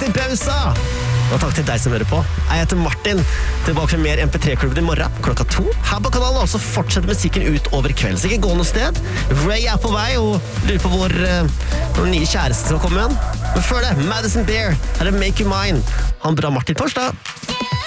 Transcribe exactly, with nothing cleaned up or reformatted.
til pausa! Og takk til deg som hører på. Jeg heter Martin. Tilbake med mer M P tre-klubben i morgen klokka to. Her på kanalen også fortsetter musikken ut over kvelden. Så ikke gå noe sted. Ray er på vei og lurer på hvor uh, nye kjæreste skal komme igjen. Men før det, Madison Bear. Her er Make You Mine. Han bra Martin Torstad.